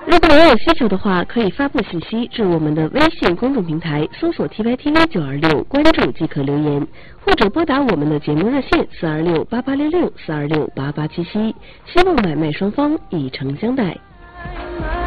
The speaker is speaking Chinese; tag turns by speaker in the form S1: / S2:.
S1: 如果有需求的话，可以发布信息至我们的微信公众平台，搜索 TYTV926，关注即可留言，或者拨打我们的节目热线4268866 4268877，希望买卖双方以诚相待。